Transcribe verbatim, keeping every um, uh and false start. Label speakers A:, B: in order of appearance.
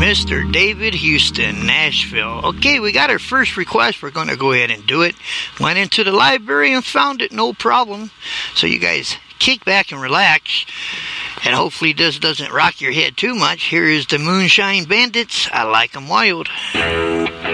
A: Mister David Houston, Nashville. Okay, we got our first request. We're going to go ahead and do it. Went into the library and found it, no problem. So you guys kick back and relax. And hopefully this doesn't rock your head too much. Here is the Moonshine Bandits. I Like 'em Wild.